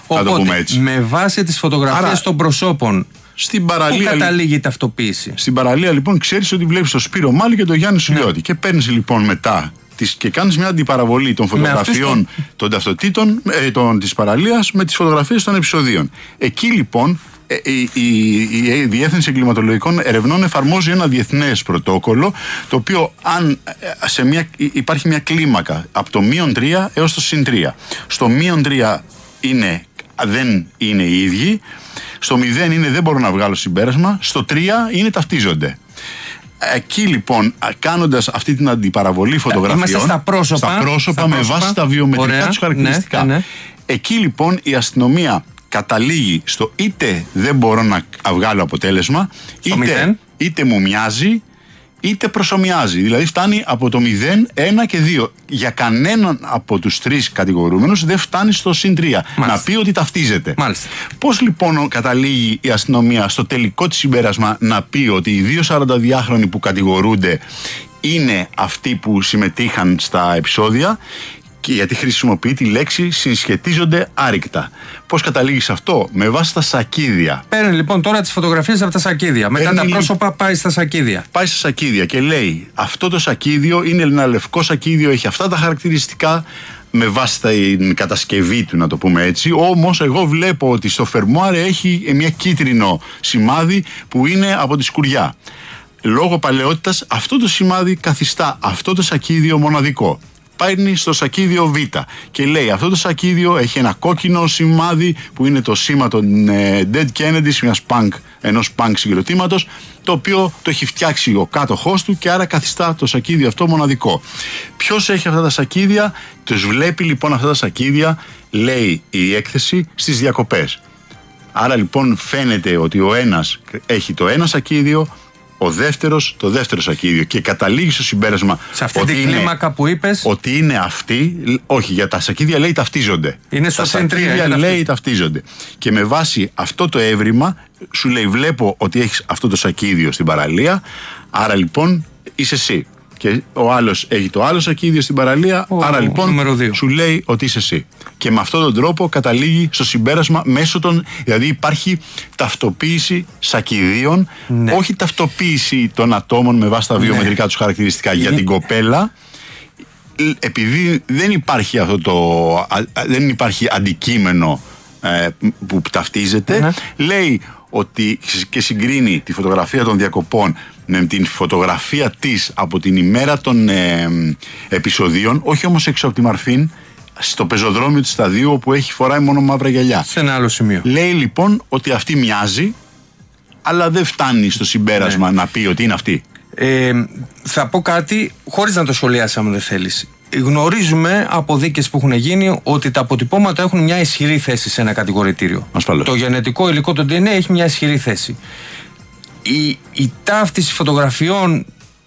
Οπότε, να το πούμε έτσι. Με βάση τις φωτογραφίες των προσώπων, στην παραλία, πού καταλήγει η ταυτοποίηση? Στην παραλία λοιπόν ξέρεις ότι βλέπεις τον Σπύρο Μάλη και τον Γιάννη Σουλιώτη και παίρνεις λοιπόν μετά και κάνεις μια αντιπαραβολή των φωτογραφιών των ταυτοτήτων της παραλίας με τις φωτογραφίες των επεισοδίων. Εκεί λοιπόν η Διεύθυνση Εγκληματολογικών Ερευνών εφαρμόζει ένα διεθνές πρωτόκολλο, το οποίο υπάρχει μια κλίμακα από το -3 έως το +3. Στο -3 δεν είναι οι ίδιοι, στο 0 είναι δεν μπορώ να βγάλω συμπέρασμα, στο 3 είναι ταυτίζονται. Εκεί λοιπόν, κάνοντας αυτή την αντιπαραβολή φωτογραφιών, είμαστε στα πρόσωπα με βάση τα βιομετρικά τους χαρακτηριστικά. Ναι. Εκεί λοιπόν η αστυνομία καταλήγει στο είτε δεν μπορώ να βγάλω αποτέλεσμα, είτε μου μοιάζει, είτε προσομοιάζει. Δηλαδή φτάνει από το 0, 1 και 2. Για κανέναν από τους τρεις κατηγορούμενους δεν φτάνει στο +3. Να πει ότι ταυτίζεται. Μάλιστα. Πώς λοιπόν καταλήγει η αστυνομία στο τελικό της συμπέρασμα να πει ότι οι 2 42χρονοι που κατηγορούνται είναι αυτοί που συμμετείχαν στα επεισόδια? Και γιατί χρησιμοποιεί τη λέξη συσχετίζονται άρρηκτα. Πώς καταλήγει σε αυτό? Με βάση τα σακίδια. Παίρνει λοιπόν τώρα τις φωτογραφίες από τα σακίδια. Μετά τα πρόσωπα πάει στα σακίδια. Πάει στα σακίδια και λέει: αυτό το σακίδιο είναι ένα λευκό σακίδιο, έχει αυτά τα χαρακτηριστικά, με βάση την κατασκευή του, να το πούμε έτσι. Όμως εγώ βλέπω ότι στο φερμουάρ έχει μια κίτρινο σημάδι που είναι από τη σκουριά. Λόγω παλαιότητας αυτό το σημάδι καθιστά αυτό το σακίδιο μοναδικό. Παίρνει στο σακίδιο Β και λέει: αυτό το σακίδιο έχει ένα κόκκινο σημάδι που είναι το σήμα των Dead Kennedys, ενός punk συγκροτήματος, το οποίο το έχει φτιάξει ο κάτοχός του και άρα καθιστά το σακίδιο αυτό μοναδικό. Ποιος έχει αυτά τα σακίδια? Τους βλέπει λοιπόν αυτά τα σακίδια, λέει η έκθεση, στις διακοπές. Άρα λοιπόν φαίνεται ότι ο ένας έχει το ένα σακίδιο, ο δεύτερος το δεύτερο σακίδιο, και καταλήγει στο συμπέρασμα σε αυτή την κλίμακα που είπες ότι είναι αυτοί. Όχι, για τα σακίδια λέει ταυτίζονται. Είναι στο τα σακίδια λέει ταυτίζονται. Και με βάση αυτό το έβριμα σου λέει: βλέπω ότι έχεις αυτό το σακίδιο στην παραλία, άρα λοιπόν είσαι εσύ. Και ο άλλος έχει το άλλο σακίδιο στην παραλία, άρα λοιπόν σου λέει ότι είσαι εσύ. Και με αυτόν τον τρόπο καταλήγει στο συμπέρασμα μέσω των. Δηλαδή υπάρχει ταυτοποίηση σακιδίων, όχι ταυτοποίηση των ατόμων με βάση τα βιομετρικά τους χαρακτηριστικά. Για την κοπέλα, επειδή δεν υπάρχει αντικείμενο που ταυτίζεται, λέει ότι και συγκρίνει τη φωτογραφία των διακοπών με την φωτογραφία της από την ημέρα των επεισοδίων, όχι όμως έξω από τη Μαρφίν, στο πεζοδρόμιο της Σταδίου, όπου έχει φοράει μόνο μαύρα γυαλιά. Σε ένα άλλο σημείο. Λέει λοιπόν ότι αυτή μοιάζει, αλλά δεν φτάνει στο συμπέρασμα να πει ότι είναι αυτή. Θα πω κάτι χωρίς να το σχολιάσει, αν δεν θέλεις. Γνωρίζουμε από δίκες που έχουν γίνει ότι τα αποτυπώματα έχουν μια ισχυρή θέση σε ένα κατηγορητήριο. Ασφαλώς. Το γενετικό υλικό, το DNA, έχει μια ισχυρή θέση. Η ταύτιση φωτογραφιών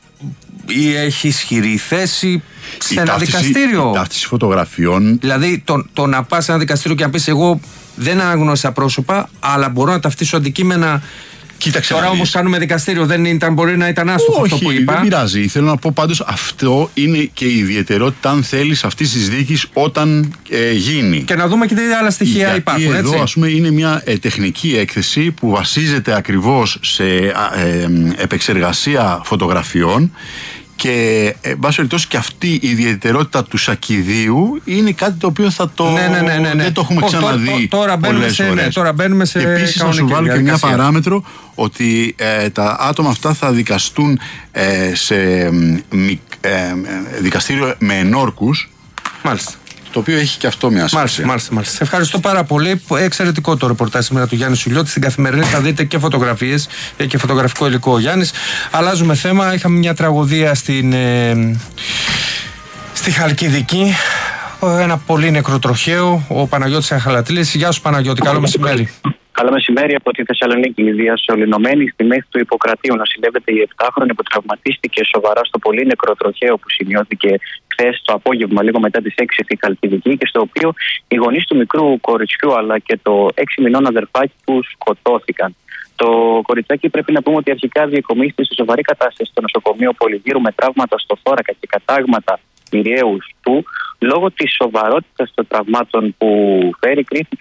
έχει ισχυρή θέση σε ένα δικαστήριο. Η ταύτιση φωτογραφιών. Δηλαδή το να πας σε ένα δικαστήριο και να πεις: εγώ δεν αναγνώρισα πρόσωπα, αλλά μπορώ να ταυτίσω αντικείμενα. Κοίταξε. Τώρα όμως κάνουμε δικαστήριο, μπορεί να ήταν άστοχο αυτό που είπα. Δεν πειράζει. Θέλω να πω πάντως, αυτό είναι και η ιδιαιτερότητα, αν θέλεις, αυτής της δίκης όταν γίνει. Και να δούμε και τι άλλα στοιχεία υπάρχουν. Εδώ, ας πούμε, είναι μια τεχνική έκθεση που βασίζεται ακριβώς σε επεξεργασία φωτογραφιών. Και εν πάση περιπτώσει, και αυτή η ιδιαιτερότητα του σακιδίου είναι κάτι το οποίο θα το. Δεν το έχουμε ξαναδεί. Τώρα μπαίνουμε σε. Και επίσης να σου βάλω και μια παράμετρο, ότι τα άτομα αυτά θα δικαστούν σε δικαστήριο με ενόρκους. Μάλιστα. Το οποίο έχει και αυτό μια σημασία. Μάλιστα. Σε ευχαριστώ πάρα πολύ. Εξαιρετικό το ρεπορτάζ σήμερα του Γιάννη Σουλιώτη. Στην Καθημερινή θα δείτε και φωτογραφίες και φωτογραφικό υλικό ο Γιάννης. Αλλάζουμε θέμα. Είχαμε μια τραγωδία στη Χαλκιδική. Ένα πολύ νεκροτροχαίο. Ο Παναγιώτης Αχαλατήλης. Γεια σου, Παναγιώτη. Καλό μεσημέρι. Καλό μεσημέρι από τη Θεσσαλονίκη. Διασωληνωμένη στη μέση του Ιπποκρατίου νοσηλεύεται η 7χρονη που τραυματίστηκε σοβαρά στο πολύ νεκροτροχαίο που σημειώθηκε χθες το απόγευμα, λίγο μετά τις 6 στη Χαλκιδική, και στο οποίο οι γονείς του μικρού κοριτσιού αλλά και το 6 μηνών αδερφάκι του σκοτώθηκαν. Το κοριτσάκι, πρέπει να πούμε ότι αρχικά διεκομίστηκε σε σοβαρή κατάσταση στο νοσοκομείο Πολυγύρου με τραύματα στο θώρακα και κατάγματα μυριαίους του. Λόγω της σοβαρότητας των τραυμάτων που φέρει, κρίθηκε